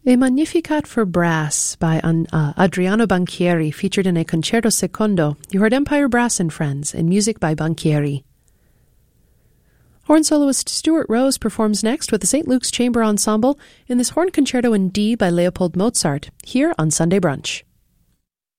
A Magnificat for Brass by Adriano Banchieri, featured in a Concerto Secondo. You heard Empire Brass and Friends, and music by Banchieri. Horn soloist Stuart Rose performs next with the St. Luke's Chamber Ensemble in this horn concerto in D by Leopold Mozart, here on Sunday Brunch.